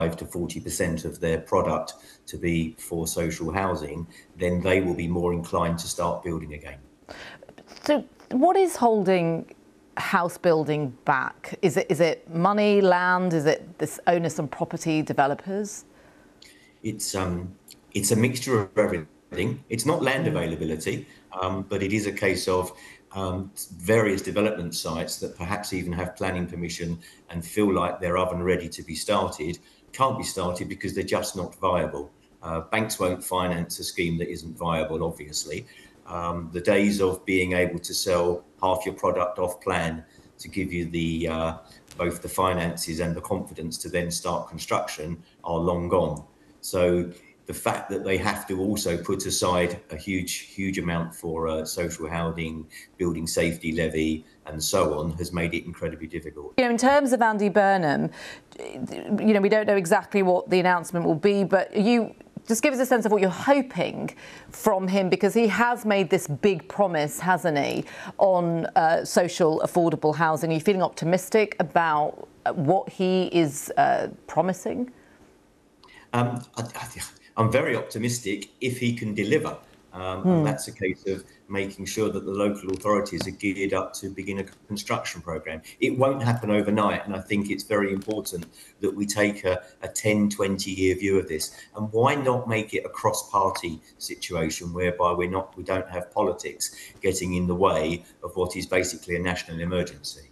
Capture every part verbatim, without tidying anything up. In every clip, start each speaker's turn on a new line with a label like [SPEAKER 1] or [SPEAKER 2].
[SPEAKER 1] to forty percent of their product to be for social housing, then they will be more inclined to start building again.
[SPEAKER 2] So what is holding house building back? Is it is it money, land? Is it this onus on property developers?
[SPEAKER 1] It's um it's a mixture of everything. It's not land
[SPEAKER 2] Mm.
[SPEAKER 1] availability, um, but it is a case of um, various development sites that perhaps even have planning permission and feel like they're oven ready to be started, can't be started because they're just not viable. Uh, banks won't finance a scheme that isn't viable, obviously. Um, the days of being able to sell half your product off plan to give you the uh, both the finances and the confidence to then start construction are long gone. So the fact that they have to also put aside a huge, huge amount for uh, social housing, building safety levy, and so on, has made it incredibly difficult.
[SPEAKER 2] You know, in terms of Andy Burnham, you know, we don't know exactly what the announcement will be, but you just give us a sense of what you're hoping from him, because he has made this big promise, hasn't he, on uh, social affordable housing. Are you feeling optimistic about what he is uh, promising?
[SPEAKER 1] Um, I, I, I'm very optimistic if he can deliver. Um, and that's a case of making sure that the local authorities are geared up to begin a construction programme. It won't happen overnight, and I think it's very important that we take a, a ten, twenty year view of this. And why not make it a cross-party situation whereby we're not, we don't have politics getting in the way of what is basically a national emergency?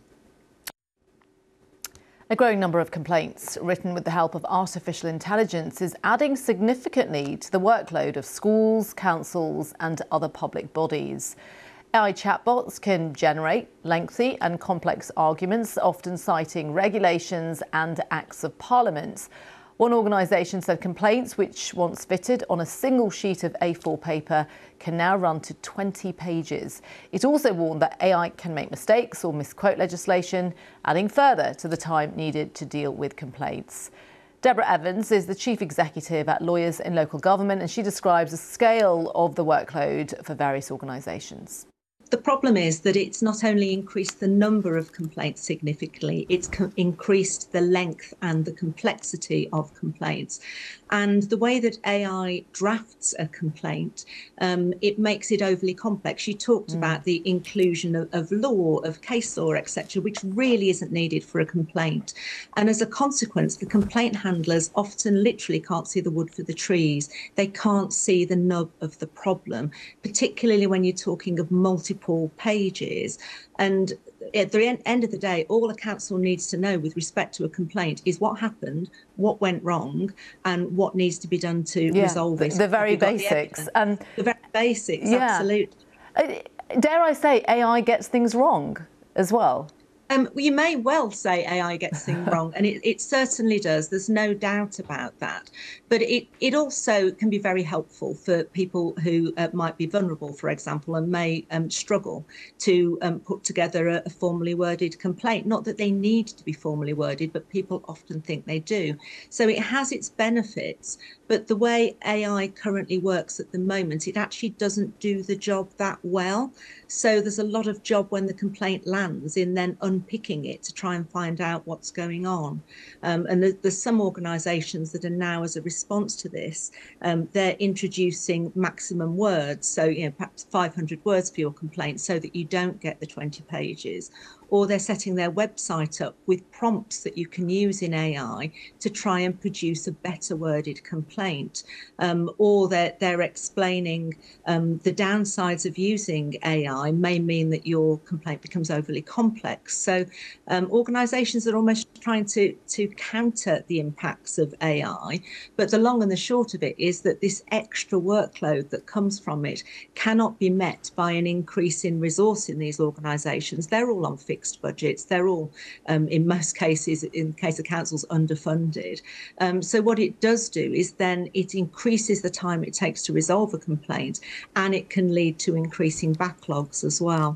[SPEAKER 2] A growing number of complaints written with the help of artificial intelligence is adding significantly to the workload of schools, councils and other public bodies. A I chatbots can generate lengthy and complex arguments, often citing regulations and acts of parliament. One organisation said complaints, which once fitted on a single sheet of A four paper, can now run to twenty pages. It also warned that A I can make mistakes or misquote legislation, adding further to the time needed to deal with complaints. Deborah Evans is the Chief Executive at Lawyers in Local Government, and she describes the scale of the workload for various organisations.
[SPEAKER 3] The problem is that it's not only increased the number of complaints significantly, it's co- increased the length and the complexity of complaints. And the way that A I drafts a complaint, um, it makes it overly complex. You talked mm. about the inclusion of, of law, of case law, et cetera, which really isn't needed for a complaint. And as a consequence, the complaint handlers often literally can't see the wood for the trees. They can't see the nub of the problem, particularly when you're talking of multiple pages. And at the end of the day, all a council needs to know with respect to a complaint is what happened, what went wrong, and what needs to be done to yeah, resolve it.
[SPEAKER 2] The, the very basics.
[SPEAKER 3] The, um, the very basics,
[SPEAKER 2] yeah.
[SPEAKER 3] absolutely.
[SPEAKER 2] Uh, dare I say, A I gets things wrong as well?
[SPEAKER 3] Um, you may well say A I gets things wrong, and it, it certainly does. There's no doubt about that. But it, it also can be very helpful for people who uh, might be vulnerable, for example, and may um, struggle to um, put together a, a formally worded complaint. Not that they need to be formally worded, but people often think they do. So it has its benefits. But the way A I currently works at the moment, it actually doesn't do the job that well. So there's a lot of job when the complaint lands in then unpicking it to try and find out what's going on. Um, and there's, there's some organisations that are now, as a response to this, um, they're introducing maximum words. So, you know, perhaps five hundred words for your complaint so that you don't get the twenty pages. Or they're setting their website up with prompts that you can use in A I to try and produce a better worded complaint. Um, or they're, they're explaining um, the downsides of using A I may mean that your complaint becomes overly complex. So um, organisations are almost trying to, to counter the impacts of A I. But the long and the short of it is that this extra workload that comes from it cannot be met by an increase in resource in these organisations. They're all on fixed budgets. They're all, um, in most cases, in the case of councils, underfunded. Um, so what it does do is then it increases the time it takes to resolve a complaint, and it can lead to increasing backlogs as well.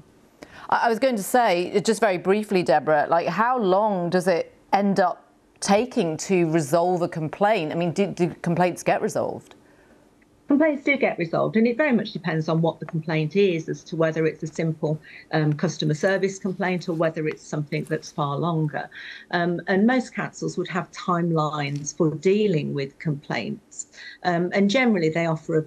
[SPEAKER 2] I was going to say, just very briefly, Deborah, like how long does it end up taking to resolve a complaint? I mean, do, do complaints get resolved?
[SPEAKER 3] Complaints do get resolved, and it very much depends on what the complaint is as to whether it's a simple um, customer service complaint or whether it's something that's far longer. Um, and most councils would have timelines for dealing with complaints, um, and generally they offer a